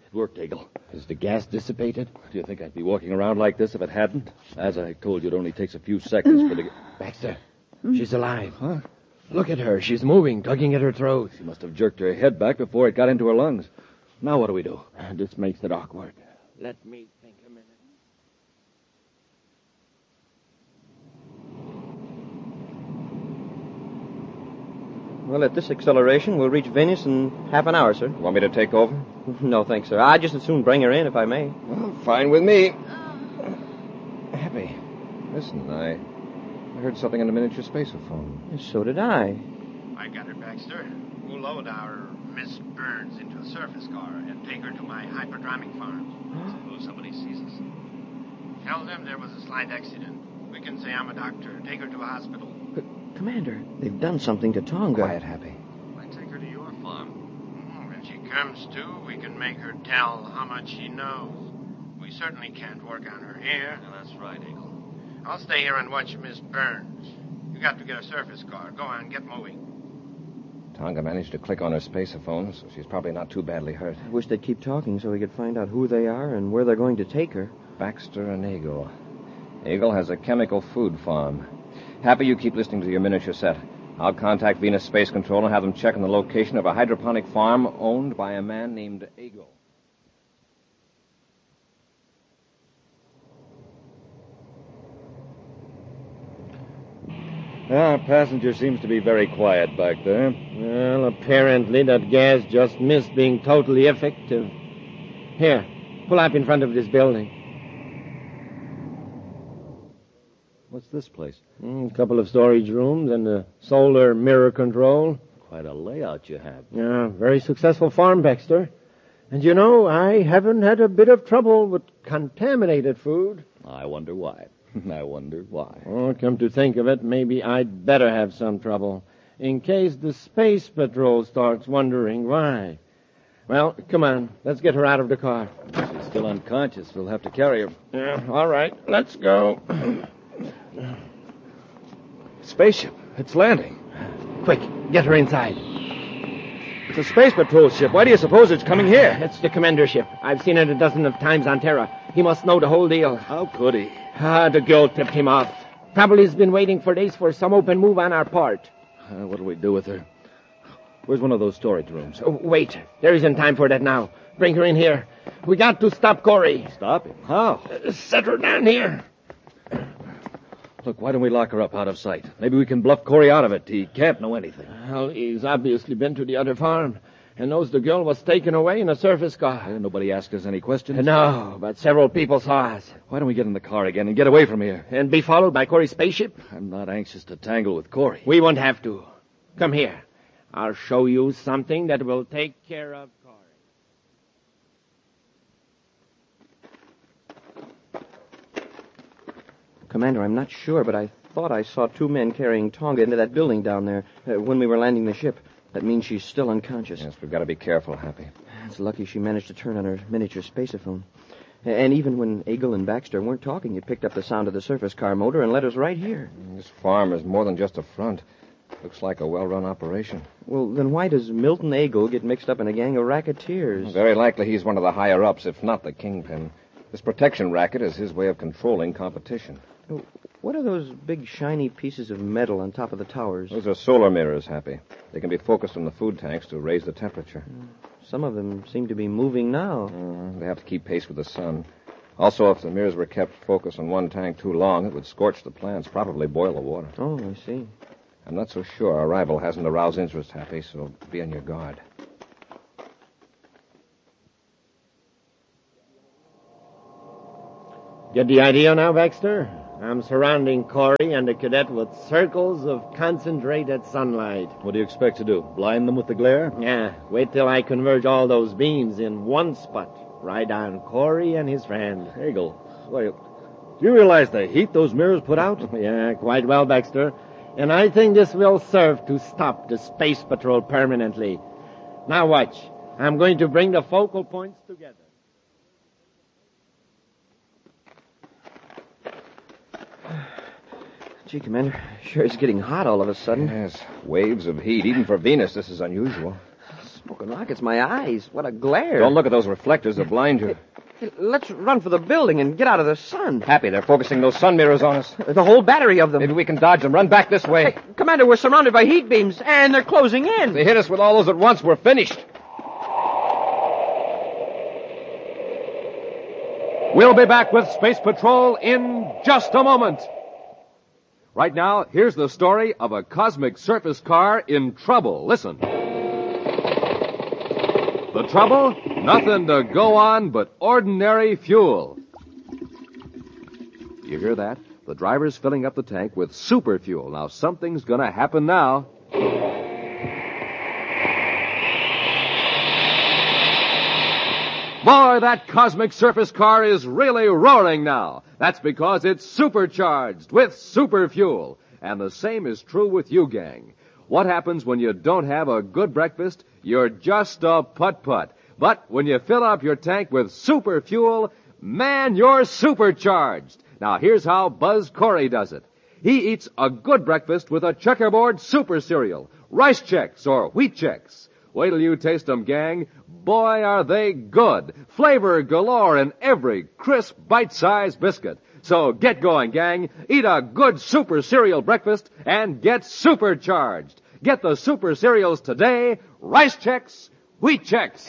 It worked, Eagle. Is the gas dissipated? Do you think I'd be walking around like this if it hadn't? As I told you, it only takes a few seconds for the... Baxter, she's alive. Huh? Look at her. She's moving, tugging at her throat. She must have jerked her head back before it got into her lungs. Now what do we do? This makes it awkward. Let me think a minute. Well, at this acceleration, we'll reach Venus in half an hour, sir. Want me to take over? No, thanks, sir. I'd just as soon bring her in, if I may. Well, fine with me. Happy. Listen, I heard something on the miniature spaceophone. So did I. I got her, Baxter. We'll load our Miss Burns into a surface car and take her to my hyperdromic farm. Suppose somebody sees us. Tell them there was a slight accident. We can say I'm a doctor. Take her to a hospital. Commander, they've done something to Tonga. Quiet, Happy. I take her to your farm. When she comes to, we can make her tell how much she knows. We certainly can't work on her here. Yeah, that's right, Eagle. I'll stay here and watch Miss Burns. You got to get a surface car. Go on, get moving. Tonga managed to click on her spaceophone, so she's probably not too badly hurt. I wish they'd keep talking so we could find out who they are and where they're going to take her. Baxter and Eagle. Eagle has a chemical food farm. Happy, you keep listening to your miniature set. I'll contact Venus Space Control and have them check on the location of a hydroponic farm owned by a man named Eagle. Our passenger seems to be very quiet back there. Well, apparently that gas just missed being totally effective. Here, pull up in front of this building. What's this place? A couple of storage rooms and a solar mirror control. Quite a layout you have. Yeah, very successful farm, Baxter. And you know, I haven't had a bit of trouble with contaminated food. I wonder why. I wonder why. Oh, come to think of it, maybe I'd better have some trouble, in case the Space Patrol starts wondering why. Well, come on, let's get her out of the car. She's still unconscious. We'll have to carry her. Yeah, all right, let's go. Spaceship. It's landing. Quick, get her inside. It's a Space Patrol ship. Why do you suppose it's coming here? It's the commander ship. I've seen it a dozen of times on Terra. He must know the whole deal. How could he? The girl tipped him off. Probably has been waiting for days for some open move on our part. What'll we do with her? Where's one of those storage rooms? Oh, wait. There isn't time for that now. Bring her in here. We got to stop Corey. Stop him? How? Set her down here. Look, why don't we lock her up out of sight? Maybe we can bluff Corey out of it. He can't know anything. Well, he's obviously been to the other farm and knows the girl was taken away in a surface car. Nobody asked us any questions? No, but several people saw us. Why don't we get in the car again and get away from here? And be followed by Corey's spaceship? I'm not anxious to tangle with Corey. We won't have to. Come here. I'll show you something that will take care of Corey. Commander, I'm not sure, but I thought I saw two men carrying Tonga into that building down there when we were landing the ship. That means she's still unconscious. Yes, we've got to be careful, Happy. It's lucky she managed to turn on her miniature spaceophone. And even when Eagle and Baxter weren't talking, it picked up the sound of the surface car motor and led us right here. This farm is more than just a front. Looks like a well-run operation. Well, then why does Milton Eagle get mixed up in a gang of racketeers? Very likely he's one of the higher-ups, if not the kingpin. This protection racket is his way of controlling competition. What are those big, shiny pieces of metal on top of the towers? Those are solar mirrors, Happy. They can be focused on the food tanks to raise the temperature. Some of them seem to be moving now. They have to keep pace with the sun. Also, if the mirrors were kept focused on one tank too long, it would scorch the plants, probably boil the water. Oh, I see. I'm not so sure our rival hasn't aroused interest, Happy, so be on your guard. Get the idea now, Baxter? I'm surrounding Corey and the cadet with circles of concentrated sunlight. What do you expect to do? Blind them with the glare? Yeah, wait till I converge all those beams in one spot, right on Corey and his friend. Eagle, why, do you realize the heat those mirrors put out? Yeah, quite well, Baxter. And I think this will serve to stop the Space Patrol permanently. Now watch. I'm going to bring the focal points together. Gee, Commander, sure it's getting hot all of a sudden. Yes, waves of heat. Even for Venus, this is unusual. Knock, it's my eyes. What a glare. Don't look at those reflectors. They'll blind you. Hey, let's run for the building and get out of the sun. Happy, they're focusing those sun mirrors on us. The whole battery of them. Maybe we can dodge them. Run back this way. Hey, Commander, we're surrounded by heat beams, and they're closing in. If they hit us with all those at once, we're finished. We'll be back with Space Patrol in just a moment. Right now, here's the story of a cosmic surface car in trouble. Listen. The trouble? Nothing to go on but ordinary fuel. You hear that? The driver's filling up the tank with super fuel. Now, something's going to happen now. Boy, that cosmic surface car is really roaring now. That's because it's supercharged with super fuel. And the same is true with you, gang. What happens when you don't have a good breakfast? You're just a putt-putt. But when you fill up your tank with super fuel, man, you're supercharged. Now, here's how Buzz Corey does it. He eats a good breakfast with a checkerboard super cereal, Rice Chex or Wheat Chex. Wait till you taste them, gang. Boy, are they good. Flavor galore in every crisp, bite-sized biscuit. So get going, gang. Eat a good super cereal breakfast and get supercharged. Get the super cereals today. Rice Chex, Wheat Chex.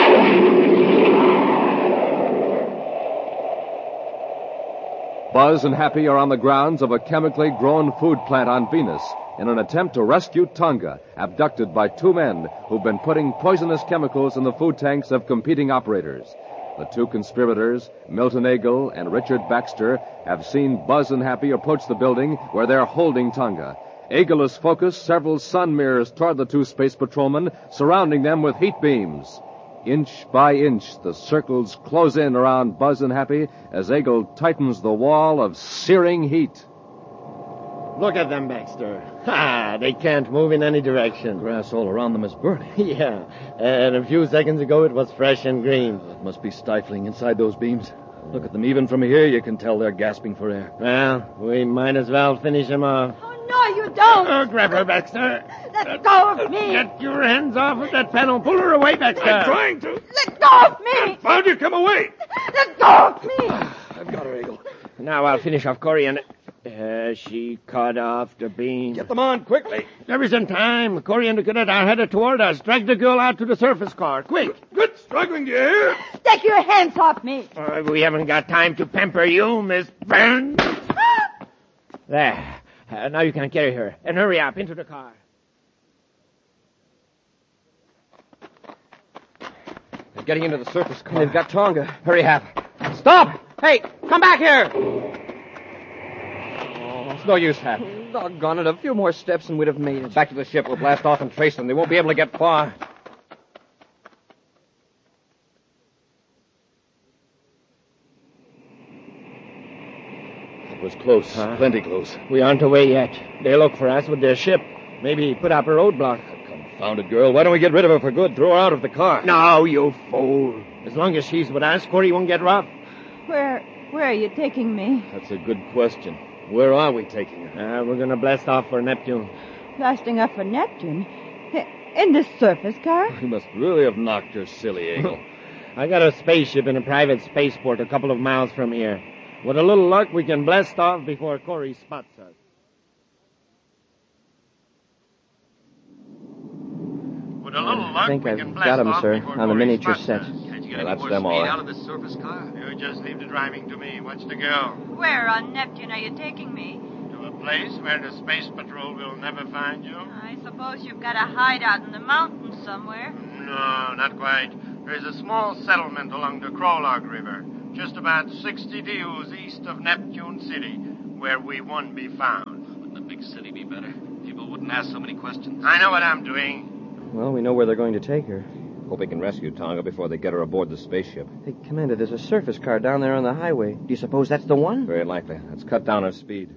Buzz and Happy are on the grounds of a chemically grown food plant on Venus in an attempt to rescue Tonga, abducted by two men who've been putting poisonous chemicals in the food tanks of competing operators. The two conspirators, Milton Eagle and Richard Baxter, have seen Buzz and Happy approach the building where they're holding Tonga. Eagle has focused several sun mirrors toward the two space patrolmen, surrounding them with heat beams. Inch by inch, the circles close in around Buzz and Happy as Eagle tightens the wall of searing heat. Look at them, Baxter. Ha! They can't move in any direction. Grass all around them is burning. Yeah, and a few seconds ago it was fresh and green. It must be stifling inside those beams. Look at them. Even from here, you can tell they're gasping for air. Well, we might as well finish them off. Oh, no, you don't. Oh, grab her, Baxter. Let go of me. Get your hands off of that panel. Pull her away, Baxter. I'm trying to. Let go of me. Found you. Come away. Let go of me. I've got her, Eagle. Now I'll finish off Corey and... she cut off the beam. Get them on, quickly. There isn't time. Corey and the cadet are headed toward us. Drag the girl out to the surface car. Quick. Good struggling, do you hear? Take your hands off me. We haven't got time to pamper you, Miss Burns. There. Now you can carry her. And hurry up into the car. They're getting into the surface car. They've got Tonga. Hurry, Hap. Stop! Hey, come back here! It's no use, Hap. Doggone it, a few more steps and we'd have made it. Back to the ship. We'll blast off and trace them. They won't be able to get far. It was close. Plenty close. We aren't away yet. They look for us with their ship. Maybe put up a roadblock. Confounded girl. Why don't we get rid of her for good? Throw her out of the car. No, you fool. As long as she's with us, Corey won't get rough. Where are you taking me? That's a good question. Where are we taking her? We're going to blast off for Neptune. Blasting up for Neptune? In this surface car? You must really have knocked her silly, Eagle. I got a spaceship in a private spaceport a couple of miles from here. With a little luck, we can blast off before Corey spots us. With a little I luck, think we I've can got blast 'em, off sir, before on the Corey miniature spots set. us. Can't you get Yeah, any that's more them, all speed right. out of this surface car? You just leave the driving to me. Watch the girl. Where on Neptune are you taking me? To a place where the space patrol will never find you? I suppose you've got a hideout in the mountains somewhere. No, not quite. There's a small settlement along the Krolog River, just about 60 dews east of Neptune City, where we won't be found. Wouldn't a big city be better? People wouldn't ask so many questions. I know what I'm doing. Well, we know where they're going to take her. Hope we can rescue Tonga before they get her aboard the spaceship. Hey, Commander, there's a surface car down there on the highway. Do you suppose that's the one? Very likely. Let's cut down her speed.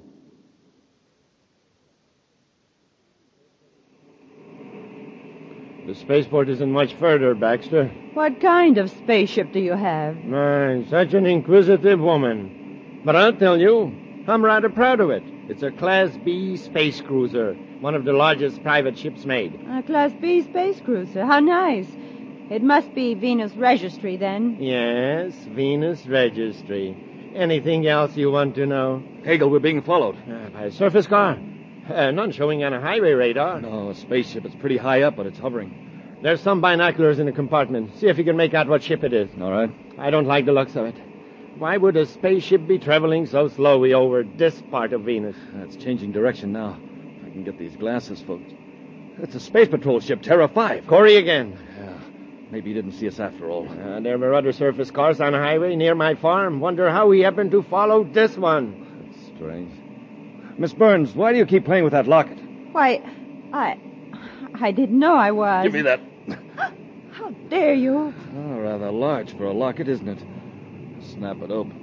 The spaceport isn't much further, Baxter. What kind of spaceship do you have? My, such an inquisitive woman. But I'll tell you, I'm rather proud of it. It's a Class B space cruiser. one of the largest private ships made. A Class B space cruiser. How nice. It must be Venus Registry, then. Yes, Venus Registry. Anything else you want to know? Hagel, we're being followed. By a surface car. None showing on a highway radar. No, a spaceship. It's pretty high up, but it's hovering. There's some binoculars in the compartment. See if you can make out what ship it is. All right. I don't like the looks of it. Why would a spaceship be traveling so slowly over this part of Venus? It's changing direction now. If I can get these glasses, folks. It's a space patrol ship, Terra 5. Corey again. Yeah. Maybe he didn't see us after all. There were other surface cars on a highway near my farm. Wonder how he happened to follow this one. That's strange. Miss Burns, why do you keep playing with that locket? Why, I didn't know I was. Give me that. How dare you? Oh, rather large for a locket, isn't it? Snap it open.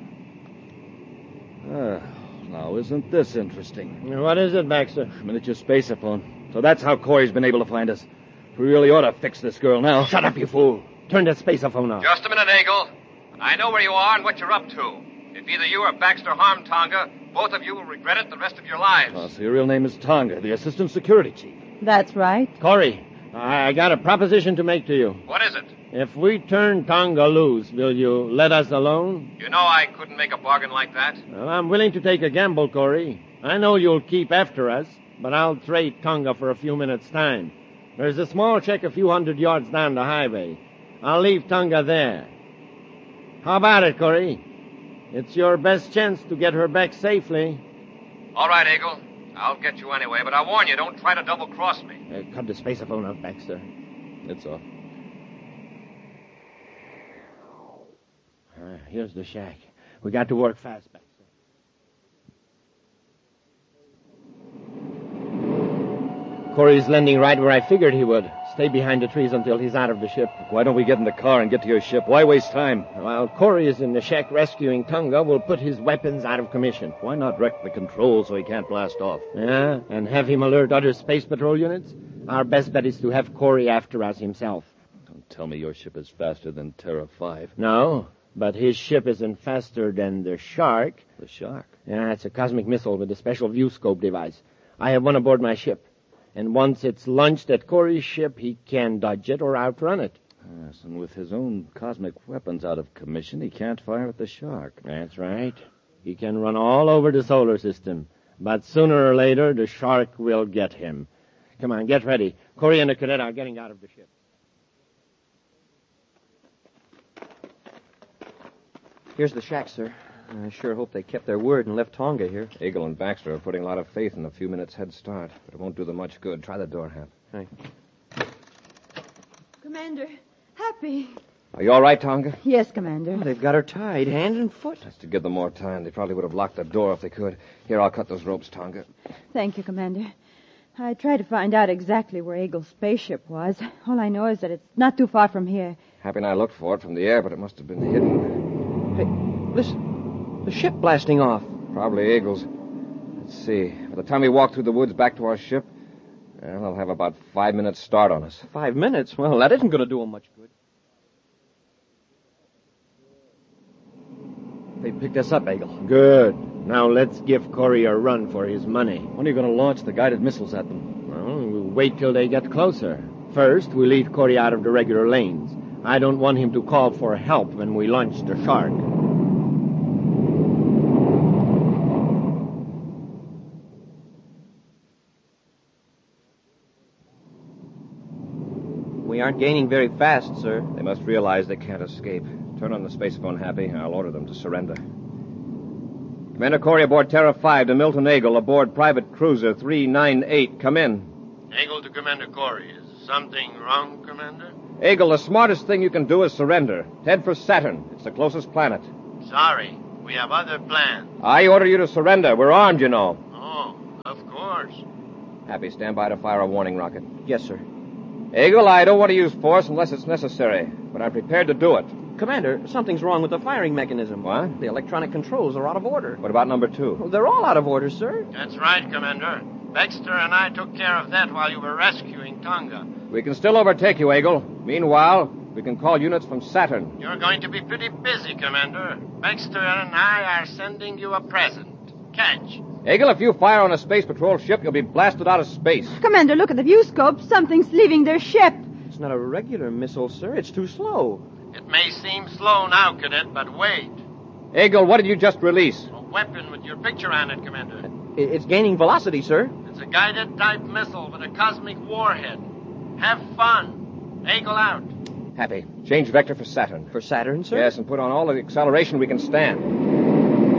Now isn't this interesting? What is it, Baxter? Miniature spaceophone. So that's how Corey's been able to find us. We really ought to fix this girl now. Shut up, you fool. Turn that spaceophone off. Just a minute, Eagle. I know where you are and what you're up to. If either you or Baxter harm Tonga, both of you will regret it the rest of your lives. Oh, so your real name is Tonga, the assistant security chief. That's right. Corey, I got a proposition to make to you. What is it? If we turn Tonga loose, will you let us alone? You know I couldn't make a bargain like that. Well, I'm willing to take a gamble, Corey. I know you'll keep after us, but I'll trade Tonga for a few minutes' time. There's a small check a few hundred yards down the highway. I'll leave Tonga there. How about it, Corey? It's your best chance to get her back safely. All right, Eagle. I'll get you anyway, but I warn you, don't try to double-cross me. Cut the spaceophone off, Baxter. It's off. Here's the shack. We got to work fast, Baxter. Corey's landing right where I figured he would. Stay behind the trees until he's out of the ship. Why don't we get in the car and get to your ship? Why waste time? While Corey is in the shack rescuing Tonga, we'll put his weapons out of commission. Why not wreck the controls so he can't blast off? Yeah, and have him alert other space patrol units? Our best bet is to have Corey after us himself. Don't tell me your ship is faster than Terra 5. No, but his ship isn't faster than the Shark. The Shark? Yeah, it's a cosmic missile with a special view scope device. I have one aboard my ship. And once it's launched at Corey's ship, he can dodge it or outrun it. Yes, and with his own cosmic weapons out of commission, he can't fire at the Shark. That's right. He can run all over the solar system. But sooner or later, the Shark will get him. Come on, get ready. Corey and the cadet are getting out of the ship. Here's the shack, sir. I sure hope they kept their word and left Tonga here. Eagle and Baxter are putting a lot of faith in a few minutes head start, but it won't do them much good. Try the door, Hap. Right. Commander, Happy. Are you all right, Tonga? Yes, Commander. Oh, they've got her tied, hand and foot. That's to give them more time. They probably would have locked the door if they could. Here, I'll cut those ropes, Tonga. Thank you, Commander. I tried to find out exactly where Eagle's spaceship was. All I know is that it's not too far from here. Happy and I looked for it from the air, but it must have been hidden. Hey, listen. The ship blasting off. Probably Eagle's. Let's see. By the time we walk through the woods back to our ship, well, they'll have about 5 minutes start on us. 5 minutes? Well, that isn't going to do them much good. They picked us up, Eagle. Good. Now let's give Corey a run for his money. When are you going to launch the guided missiles at them? Well, we'll wait till they get closer. First, we leave Corey out of the regular lanes. I don't want him to call for help when we launch the Shark. We aren't gaining very fast, sir. They must realize they can't escape. Turn on the spacephone, Happy, and I'll order them to surrender. Commander Corey aboard Terra 5 to Milton Eagle aboard private cruiser 398. Come in. Eagle to Commander Corey. Is something wrong, Commander? Eagle, the smartest thing you can do is surrender. Head for Saturn. It's the closest planet. Sorry. We have other plans. I order you to surrender. We're armed, you know. Oh, of course. Happy, stand by to fire a warning rocket. Yes, sir. Eagle, I don't want to use force unless it's necessary, but I'm prepared to do it. Commander, something's wrong with the firing mechanism. What? The electronic controls are out of order. What about number 2? Well, they're all out of order, sir. That's right, Commander. Baxter and I took care of that while you were rescuing Tonga. We can still overtake you, Eagle. Meanwhile, we can call units from Saturn. You're going to be pretty busy, Commander. Baxter and I are sending you a present. Catch. Eagle, if you fire on a space patrol ship, you'll be blasted out of space. Commander, look at the view scope. Something's leaving their ship. It's not a regular missile, sir. It's too slow. It may seem slow now, Cadet, but wait. Eagle, what did you just release? A weapon with your picture on it, Commander. It's gaining velocity, sir. It's a guided type missile with a cosmic warhead. Have fun. Eagle out. Happy. Change vector for Saturn. For Saturn, sir? Yes, and put on all the acceleration we can stand.